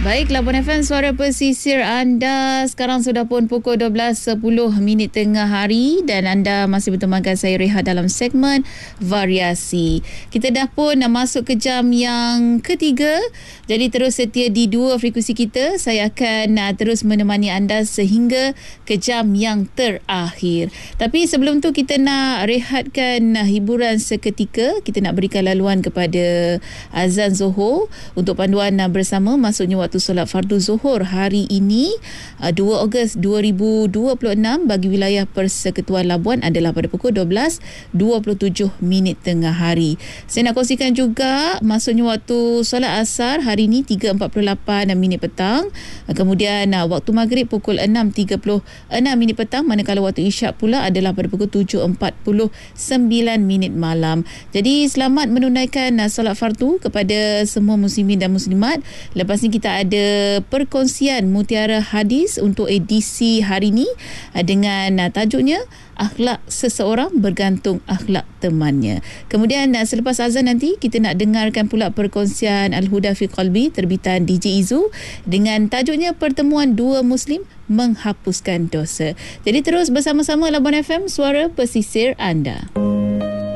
Baik, Labuan FM, suara pesisir anda. Sekarang sudah pun pukul 12.10 tengah hari dan anda masih bertemankan saya Rehat dalam segmen Variasi. Kita dah pun masuk ke jam yang ketiga. Jadi terus setia di dua frekuensi kita. Saya akan terus menemani anda sehingga ke jam yang terakhir. Tapi sebelum tu kita nak rehatkan hiburan seketika. Kita nak berikan laluan kepada azan Zuhur untuk panduan bersama masuknya waktu solat fardu Zuhur hari ini 2 Ogos 2026 bagi wilayah Persekutuan Labuan adalah pada pukul 12.27 tengah hari. Saya nak kongsikan juga masuknya waktu solat asar hari ini 3.48 petang. Kemudian waktu maghrib pukul 6.36 petang, manakala waktu isyak pula adalah pada pukul 7.49 malam. Jadi selamat menunaikan solat fardu kepada semua muslimin dan muslimat. Lepas ni kita ada perkongsian mutiara hadis untuk edisi hari ini dengan tajuknya akhlak seseorang bergantung akhlak temannya. Kemudian selepas azan nanti kita nak dengarkan pula perkongsian Al-Huda fi Qalbi terbitan DJ Izu dengan tajuknya pertemuan dua muslim menghapuskan dosa. Jadi terus bersama-sama Labuan FM, suara pesisir anda.